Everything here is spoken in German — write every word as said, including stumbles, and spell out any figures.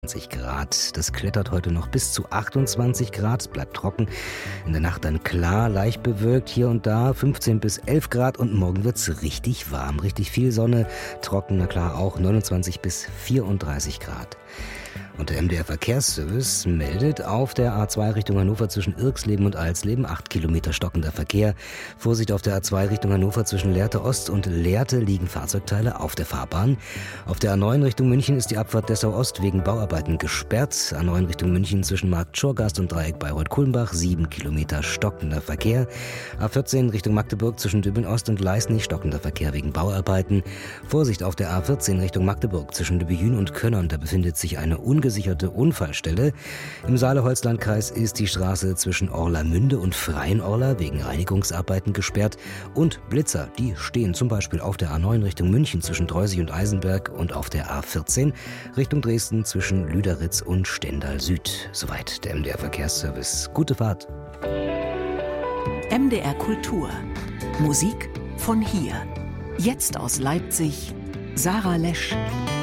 zwanzig Grad. Das klettert heute noch bis zu achtundzwanzig Grad. Es bleibt trocken. In der Nacht dann klar, leicht bewölkt hier und da. fünfzehn bis elf Grad und morgen wird's richtig warm. Richtig viel Sonne. Trocken, na klar auch. neunundzwanzig bis vierunddreißig Grad. Und der M D R Verkehrsservice meldet auf der A zwei Richtung Hannover zwischen Irxleben und Alsleben acht Kilometer stockender Verkehr. Vorsicht auf der A zwei Richtung Hannover zwischen Lehrte Ost und Lehrte liegen Fahrzeugteile auf der Fahrbahn. Auf der A neun Richtung München ist die Abfahrt Dessau Ost wegen Bauarbeiten gesperrt. A neun Richtung München zwischen Markt Schorgast und Dreieck Bayreuth-Kulmbach sieben Kilometer stockender Verkehr. A vierzehn Richtung Magdeburg zwischen Dübeln Ost und Leisnig stockender Verkehr wegen Bauarbeiten. Vorsicht auf der A vierzehn Richtung Magdeburg zwischen Lübbehün und Könnern. Da befindet sich eine ungesicherte Unfallstelle. Im Saale-Holzland-Kreis ist die Straße zwischen Orlamünde und Freienorla wegen Reinigungsarbeiten gesperrt. Und Blitzer, die stehen zum Beispiel auf der A neun Richtung München zwischen Dreusig und Eisenberg und auf der A vierzehn Richtung Dresden zwischen Lüderitz und Stendal Süd. Soweit der M D R Verkehrsservice. Gute Fahrt. M D R Kultur. Musik von hier. Jetzt aus Leipzig, Sarah Lesch.